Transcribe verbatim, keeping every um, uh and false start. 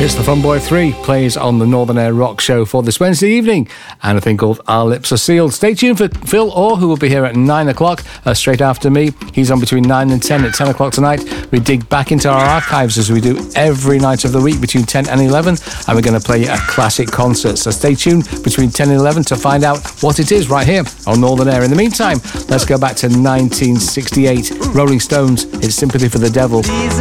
It's the Fun Boy three, plays on the Northern Air Rock Show for this Wednesday evening, and a thing called Our Lips Are Sealed. Stay tuned for Phil Orr, who will be here at nine o'clock, uh, straight after me. He's on between nine and ten. At ten o'clock tonight, we dig back into our archives as we do every night of the week between ten and eleven, and we're going to play a classic concert. So stay tuned between ten and eleven to find out what it is right here on Northern Air. In the meantime, let's go back to nineteen sixty-eight. Rolling Stones, It's Sympathy for the Devil.